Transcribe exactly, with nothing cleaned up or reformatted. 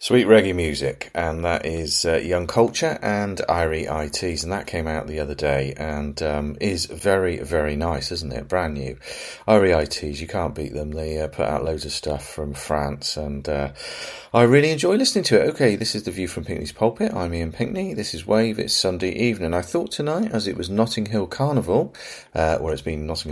Sweet reggae music, and that is uh, Young Culture and Irie I Ts, and that came out the other day and um, is very, very nice, isn't it? Brand new. Irie I Ts, you can't beat them. They uh, put out loads of stuff from France, and uh, I really enjoy listening to it. Okay, this is The View from Pinkney's Pulpit. I'm Ian Pinkney. This is Wave. It's Sunday evening. I thought tonight, as it was Notting Hill Carnival, uh, or it's been Notting Hill